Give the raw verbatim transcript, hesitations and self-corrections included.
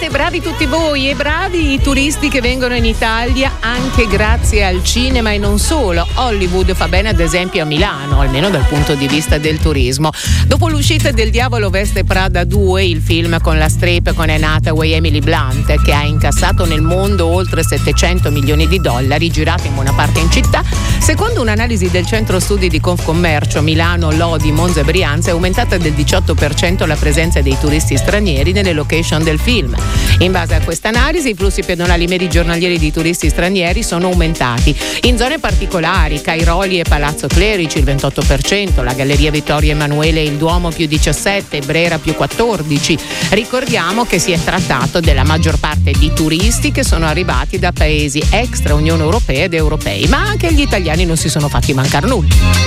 Siete bravi tutti voi e bravi i turisti che vengono in Italia anche grazie al cinema e non solo. Hollywood fa bene ad esempio a Milano, almeno dal punto di vista del turismo. Dopo l'uscita del Diavolo veste Prada due, il film con la strip con Anne Hathaway e Emily Blunt, che ha incassato nel mondo oltre settecento milioni di dollari, girato in buona parte in città, secondo un'analisi del centro studi di Confcommercio Milano, Lodi, Monza e Brianza, è aumentata del diciotto per cento la presenza dei turisti stranieri nelle location del film. In base a questa analisi, i flussi pedonali medi giornalieri di turisti stranieri sono aumentati. In zone particolari, Cairoli e Palazzo Clerici il ventotto per cento, la Galleria Vittorio Emanuele e il Duomo più diciassette, Brera più quattordici. Ricordiamo che si è trattato della maggior parte di turisti che sono arrivati da paesi extra Unione Europea ed europei, ma anche gli italiani non si sono fatti mancare nulla.